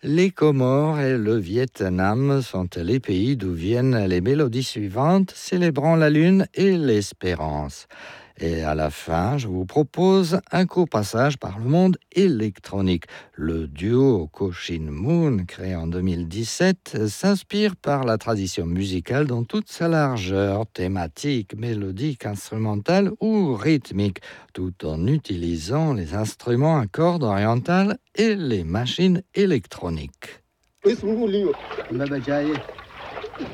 Les Comores et le Vietnam sont les pays d'où viennent les mélodies suivantes, célébrant la lune et l'espérance. Et à la fin, je vous propose un court passage par le monde électronique. Le duo Cochin Moon, créé en 2017, s'inspire par la tradition musicale dans toute sa largeur, thématique, mélodique, instrumentale ou rythmique, tout en utilisant les instruments à cordes orientales et les machines électroniques.